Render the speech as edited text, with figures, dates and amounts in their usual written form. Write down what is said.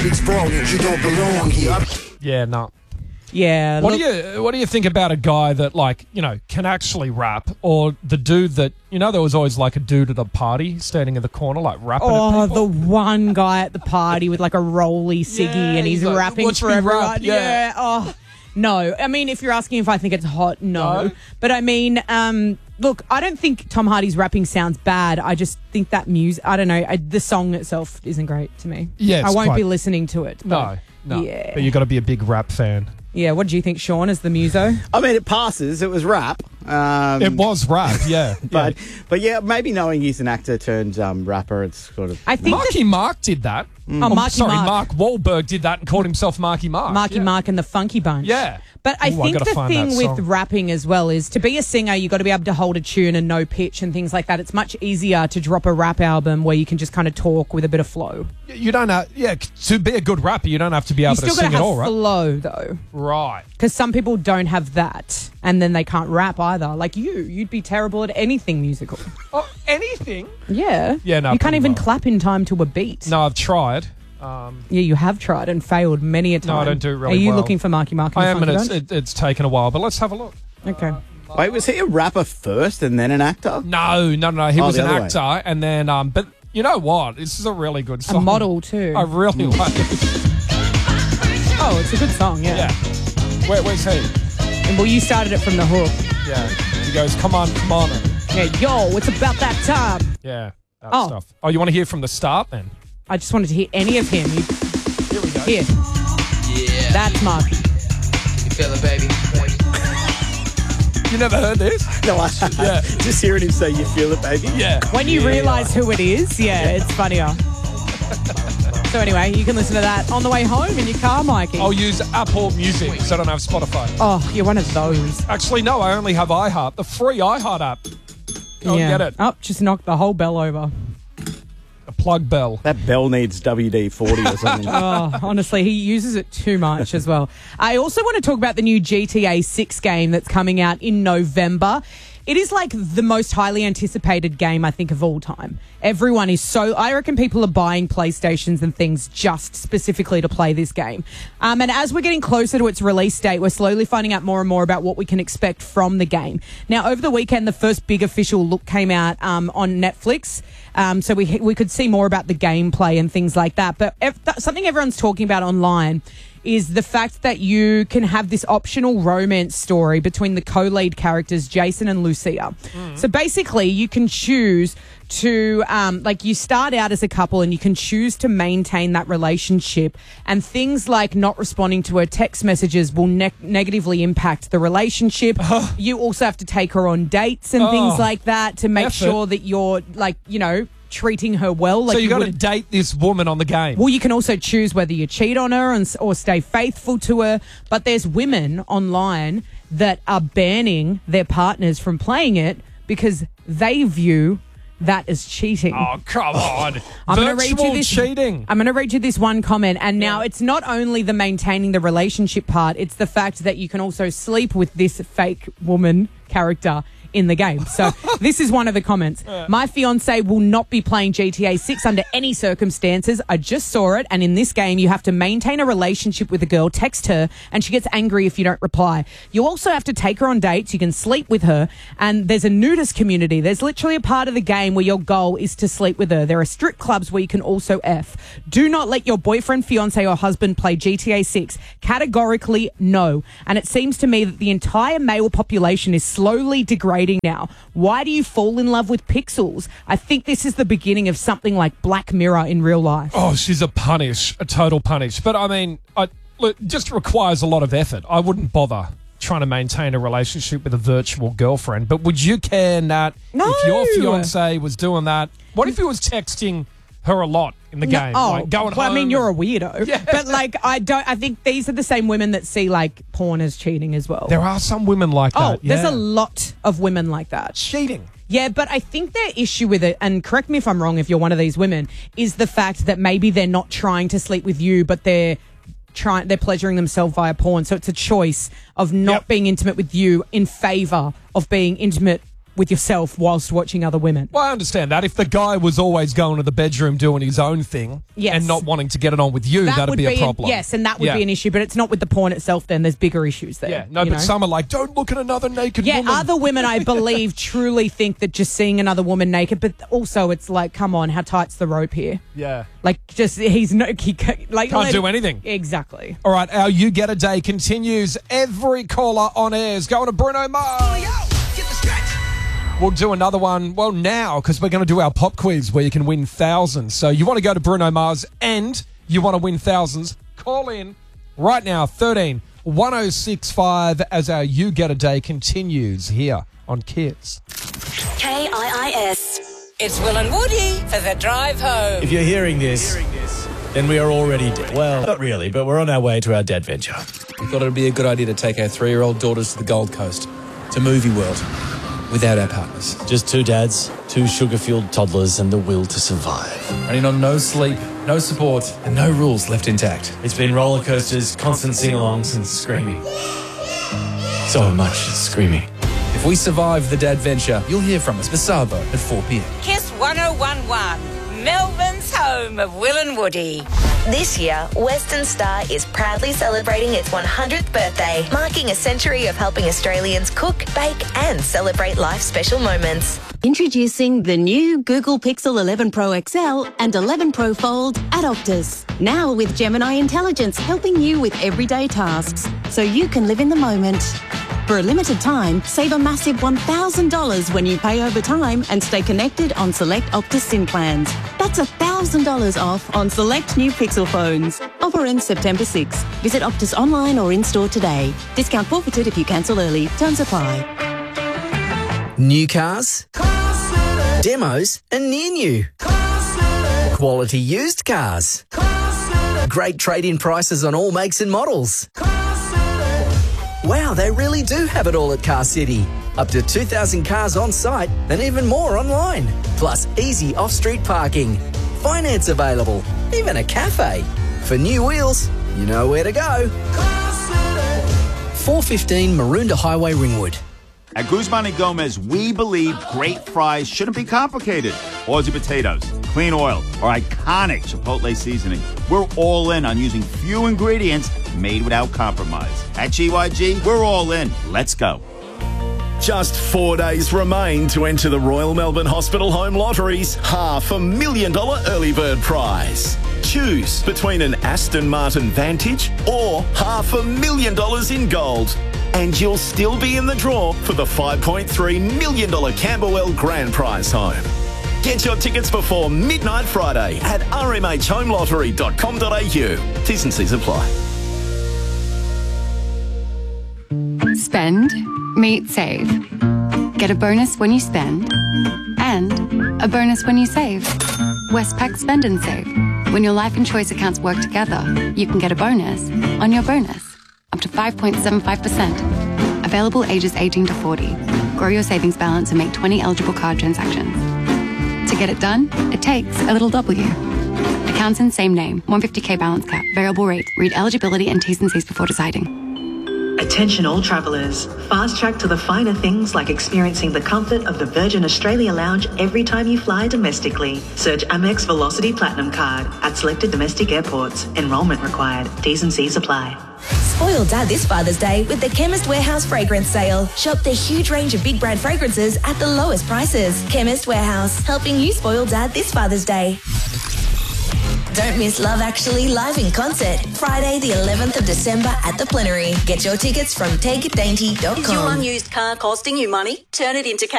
it's wrong. You don't belong here. Yeah, no. Yeah. What do you think about a guy that, like, you know, can actually rap, or the dude that, you know, there was always like a dude at a party standing in the corner like rapping at people? The one guy at the party with like a rolly ciggy and he's like, rapping "Watch for me everyone. rap," yeah. Oh, no. I mean, if you're asking if I think it's hot, no. But I mean, look, I don't think Tom Hardy's rapping sounds bad. I just think that music, I don't know, the song itself isn't great to me. Yeah, it's I won't quite- be listening to it. No. Yeah. But you got to be a big rap fan. Yeah, what do you think, Sean, as the muso? I mean, it passes. It was rap. It was rap, yeah. But yeah, maybe knowing he's an actor turned rapper, it's sort of... I think Marky Mark did that. Marky Mark. Mark Wahlberg did that and called himself Marky Mark. Marky Mark and the Funky Bunch. Yeah. But I Ooh, I think gotta the find thing that with song. rapping as well is to be a singer, you got to be able to hold a tune and no pitch and things like that. It's much easier to drop a rap album where you can just kind of talk with a bit of flow. You don't have, to be a good rapper, you don't have to be able You to still got sing to at have all, right? flow though, Right. because some people don't have that, and then they can't rap either. Like you'd be terrible at anything musical. Oh, anything? Yeah. Yeah, no, You can't pretty even well. clap in time to a beat. No, I've tried. Yeah, you have tried and failed many a time. No, I don't do it really Are you well. looking for Marky Mark? And I the am, and Funky Bunch? it's taken a while, but let's have a look. Okay. Wait, was he a rapper first and then an actor? No. He was the an other way. actor, and then, but you know what? This is a really good A song. model too. I really like it. Oh, it's a good song. Yeah. Where's he? Well, you started it from the hook. Yeah. He goes, come on. Yeah, yo, it's about that time. Yeah. That Oh. stuff. Oh, you want to hear from the start then? I just wanted to hear any of him. Here we go. Here. Yeah. That's Marky. You feel it, baby? You never heard this? No, Yeah. just hearing him say, you feel it, baby? Yeah. When you realise who it is, it's funnier. So anyway, you can listen to that on the way home in your car, Mikey. I'll use Apple Music because I don't have Spotify. Oh, you're one of those. Actually, no, I only have iHeart, the free iHeart app. Go and get it. Oh, just knocked the whole bell over. A plug bell. That bell needs WD-40 or something. Oh, honestly, he uses it too much as well. I also want to talk about the new GTA 6 game that's coming out in November. It is like the most highly anticipated game, I think, of all time. Everyone is I reckon people are buying PlayStations and things just specifically to play this game. And as we're getting closer to its release date, we're slowly finding out more and more about what we can expect from the game. Now, over the weekend, the first big official look came out on Netflix. So we could see more about the gameplay and things like that. But something everyone's talking about online is the fact that you can have this optional romance story between the co-lead characters, Jason and Lucia. So basically, you can choose to, you start out as a couple and you can choose to maintain that relationship, and things like not responding to her text messages will negatively impact the relationship. You also have to take her on dates and things like that to make sure that you're, treating her well. Like So you got to would- date this woman on the game. well, you can also choose whether you cheat on her or stay faithful to her. But there's women online that are banning their partners from playing it because they view that as cheating. Oh, come on. I'm going to read you Virtual this. cheating. I'm going to read you this one comment, and now it's not only the maintaining the relationship part; it's the fact that you can also sleep with this fake woman character in the game. So this is one of the comments. My fiance will not be playing GTA 6 under any circumstances. I just saw it, and in this game you have to maintain a relationship with a girl, text her, and she gets angry if you don't reply. You also have to take her on dates, you can sleep with her, and there's a nudist community. There's literally a part of the game where your goal is to sleep with her. There are strip clubs where you can also F. Do not let your boyfriend, fiance, or husband play GTA 6. Categorically no. And it seems to me that the entire male population is slowly degrading now. Why do you fall in love with pixels? I think this is the beginning of something like Black Mirror in real life. Oh, she's a total punish. But I mean, it just requires a lot of effort. I wouldn't bother trying to maintain a relationship with a virtual girlfriend. But would you care, Nat, No. if your fiance was doing that? What if he was texting her a lot in the game? Like going well, home I mean, you're a and- weirdo. Yeah. But I think these are the same women that see like porn as cheating as well. There are some women like that. There's yeah. a lot of women like that. cheating. Yeah, but I think their issue with it, and correct me if I'm wrong if you're one of these women, is the fact that maybe they're not trying to sleep with you, but they're pleasuring themselves via porn. So it's a choice of not being intimate with you in favor of being intimate with yourself whilst watching other women. Well, I understand that. If the guy was always going to the bedroom doing his own thing Yes. and not wanting to get it on with you, That that'd would be a problem. yes, and that would Yeah. be an issue, but it's not with the porn itself then. There's bigger issues there. Yeah, no, you but know? some are like, don't look at another naked Yeah, woman. other women, I believe, truly think that just seeing another woman naked, but also it's like, come on, how tight's the rope here? Yeah. Like, just, Can't do anything. Exactly. All right, our You Get a Day continues. Every caller on air is going to Bruno Mars. We'll do another one, well, now, because we're going to do our pop quiz where you can win thousands. So you want to go to Bruno Mars and you want to win thousands, call in right now, 13 1065, as our You Get a Day continues here on Kids. KIIS. It's Will and Woody for the drive home. If you're hearing this, then we are already dead. Well, not really, but we're on our way to our dad venture. We thought it would be a good idea to take our 3-year-old daughters to the Gold Coast, to Movie World, without our partners. Just two dads, two sugar-fueled toddlers, and the will to survive. Running on no sleep, no support, and no rules left intact. It's been roller coasters, constant sing-alongs, and screaming. So much screaming. If we survive the dad venture, you'll hear from us for Sabo at 4 p.m. Kiss 1011, Melbourne's home of Will and Woody. This year, Western Star is proudly celebrating its 100th birthday, marking a century of helping Australians cook, bake and celebrate life's special moments. Introducing the new Google Pixel 11 Pro XL and 11 Pro Fold at Optus. Now with Gemini Intelligence helping you with everyday tasks, so you can live in the moment. For a limited time, save a massive $1,000 when you pay over time and stay connected on select Optus SIM plans. That's $1,000 off on select new Pixel phones. Offer ends September 6. Visit Optus online or in-store today. Discount forfeited if you cancel early. Terms apply. New cars, demos and near new, quality used cars, great trade-in prices on all makes and models. Wow, they really do have it all at Car City. Up to 2,000 cars on site and even more online. Plus easy off-street parking, finance available, even a cafe. For new wheels, you know where to go. 415 Maroondah Highway, Ringwood. At Guzman & Gomez, we believe great fries shouldn't be complicated. Aussie potatoes, clean oil, or iconic Chipotle seasoning. We're all in on using few ingredients made without compromise. At GYG, we're all in. Let's go. Just 4 days remain to enter the Royal Melbourne Hospital Home Lottery's $500,000 early bird prize. Choose between an Aston Martin Vantage or $500,000 in gold. And you'll still be in the draw for the $5.3 million Camberwell Grand Prize home. Get your tickets before midnight Friday at rmhhomelottery.com.au. T's and C's apply. Spend, meet, save. Get a bonus when you spend and a bonus when you save. Westpac Spend and Save. When your life and choice accounts work together, you can get a bonus on your bonus. Up to 5.75%. Available ages 18 to 40. Grow your savings balance and make 20 eligible card transactions. To get it done, it takes a little W. Accounts in same name, 150k balance cap, variable rate. Read eligibility and T's and C's before deciding. Attention all travellers. Fast track to the finer things like experiencing the comfort of the Virgin Australia Lounge every time you fly domestically. Search Amex Velocity Platinum Card at selected domestic airports. Enrolment required. T's and C's apply. Spoil Dad this Father's Day with the Chemist Warehouse Fragrance Sale. Shop the huge range of big brand fragrances at the lowest prices. Chemist Warehouse, helping you spoil Dad this Father's Day. Don't miss Love Actually live in concert, Friday the 11th of December at the Plenary. Get your tickets from takeitdainty.com. Is your unused car costing you money? Turn it into cash.